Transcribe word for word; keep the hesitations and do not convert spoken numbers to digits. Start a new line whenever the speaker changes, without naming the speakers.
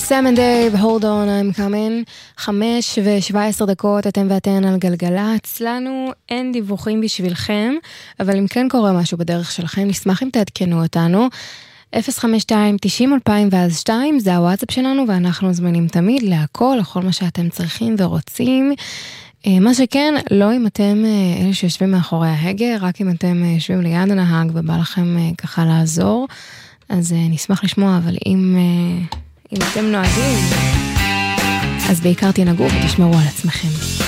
סם אנד דייב, hold on I'm coming. חמש ושבע עשרה דקות, אתם ואתן על גלגלץ. לנו אין דיווחים בשבילכם, אבל אם כן קורה משהו בדרך שלכם, נשמח אם תעדכנו אותנו. אפס חמש שתיים תשעים אלפיים ואז שתיים, זה הוואטסאפ שלנו, ואנחנו זמינים תמיד להכל, לכל מה שאתם צריכים ורוצים. מה שכן, לא אם אתם אלה שיושבים מאחורי ההגה, רק אם אתם יושבים ליד הנהג ובא לכם ככה לעזור, אז נשמח לשמוע, אבל אם, אם אתם נוהגים, אז בעיקר תנהגו ותשמרו על עצמכם.